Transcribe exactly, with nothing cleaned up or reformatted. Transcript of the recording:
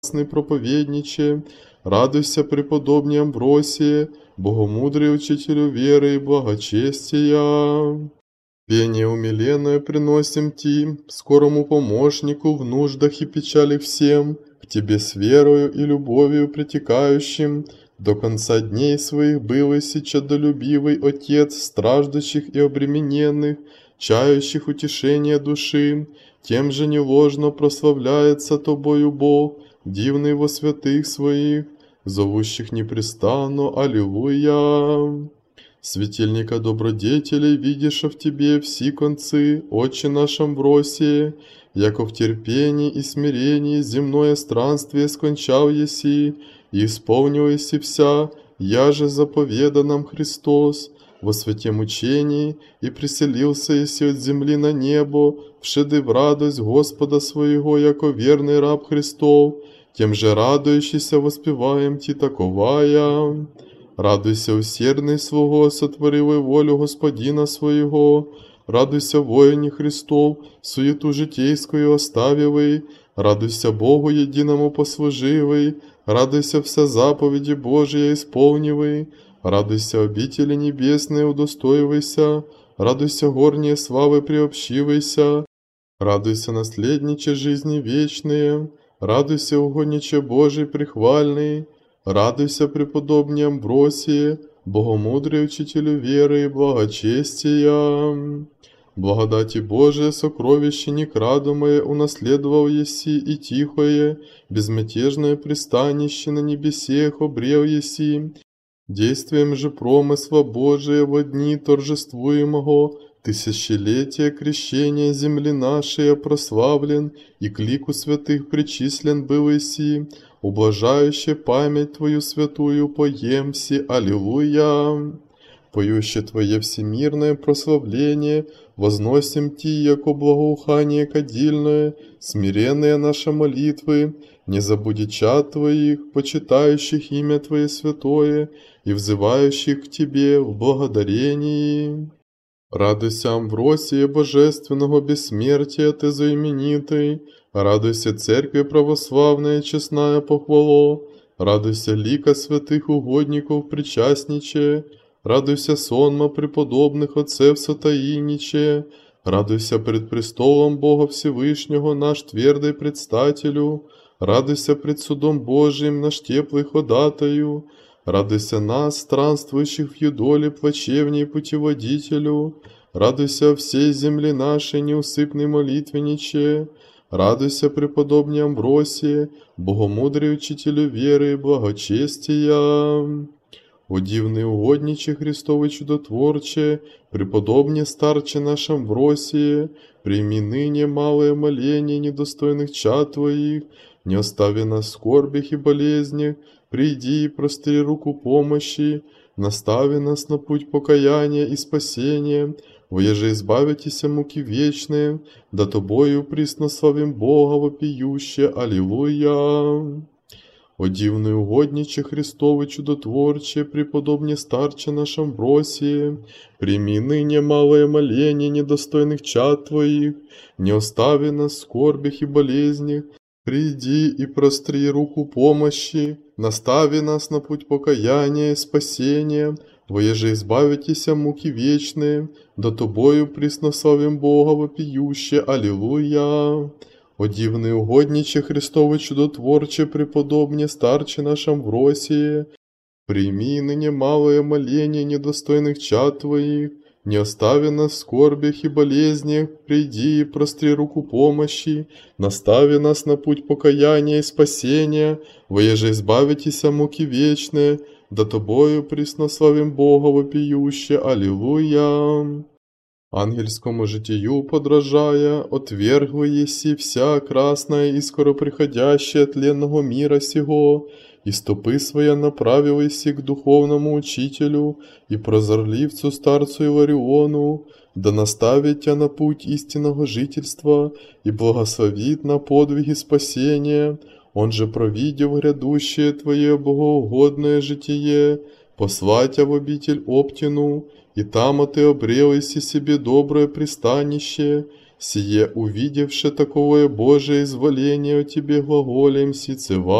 проповедниче, радуйся, преподобный Амвросие, богомудрый учителю веры и благочестия. Пение умиленное приносим Ти, скорому помощнику в нуждах и печалях всем, к Тебе с верою и любовью притекающим, до конца дней своих бывайся чадолюбивый Отец страждущих и обремененных, чающих утешения души, тем же неложно прославляется Тобою Бог, дивный во святых своих, зовущих непрестанно Аллилуйя. Светильника добродетелей видишь в Тебе все концы, Отче наш Амвросие, яко в терпении и смирении земное странствие скончал еси, и исполнил еси вся, я же заповеда нам Христос, во святем учении, и приселился еси от земли на небо, вшеды в радость Господа своего, яко верный раб Христов, тем же радующийся воспеваем Ти таковая. Радуйся, усердный свого, сотворивай волю Господина своего, радуйся, воине Христов, суету житейскую оставивай, радуйся Богу единому послуживай, радуйся вся заповеди Божия исполнивай, радуйся обители небесные удостоивайся, радуйся горние славы приобщивайся, радуйся наследниче жизни вечные, радуйся угодниче Божий прихвальный, радуйся, преподобный Амвросие, богомудрый учителю веры и благочестия. Благодати Божие, сокровище некрадомое, унаследовал еси и тихое, безмятежное пристанище на небесех обрел еси. Действием же промысла Божия во дни торжествуемого, тысячелетия крещения земли нашей прославлен, и к лику святых причислен был еси, ублажающий память Твою святую поемси, Аллилуйя. Поюще Твое всемирное прославление, возносим Ти, яко благоухание кадильное, смиренные наши молитвы, не забуди чад Твоих, почитающих имя Твое святое и взывающих к Тебе в благодарении. Радуйся, Амвросия божественного бессмертия, Ты знаменитый, радуйся, Церкви православная честная похвало, радуйся, лика святых угодников причастниче, радуйся, сонма преподобных отцев сотаиниче, радуйся пред престолом Бога Всевышнего наш твердый предстателю, радуйся пред судом Божиим наш теплый ходатаю, радуйся нас, странствующих в юдоле плачевней путеводителю, радуйся всей земли нашей неусыпной молитвенниче, радуйся, преподобный Амвросие, богомудрый учителю веры и благочестия. О дивный угодниче Христовый чудотворче, преподобный старче наш Амвросие, прими ныне малое моление недостойных чад Твоих, не остави нас в скорбях и болезнях, приди и простри руку помощи, настави нас на путь покаяния и спасения, воеже избавитесь муки вечные, да Тобою приснославим Бога вопиюще, Аллилуйя. О дивный угодниче Христовый чудотворче, преподобный старче наш Амвросие, прими ныне малое моление недостойных чад Твоих, не остави нас в скорбях и болезнях, приди и простри руку помощи, настави нас на путь покаяния и спасения, воеже избавитесь муки вечные, да Тобою приснославим Бога вопиюще, Аллилуйя. О дивный угодниче Христовый чудотворче, преподобный старче наш Амвросие, прими ныне малое моление недостойных чад Твоих, не остави нас в скорбях и болезнях, приди и простри руку помощи, настави нас на путь покаяния и спасения, воеже избавитесь муки вечные, да Тобою приснославим Бога вопиюще, Аллилуйя. Ангельскому житию подражая, отвергла еси вся красная и скороприходящая тленного мира сего, и стопы своя направил еси к духовному учителю и прозорливцу старцу Илариону, да наставит тебя на путь истинного жительства и благословит на подвиги спасения, он же, провидев грядущее Твое богоугодное житие, послать тебя в обитель Оптину, и там ты обрел еси себе доброе пристанище, Сие увидевши таковое Божие изволение о тебе глаголем, сице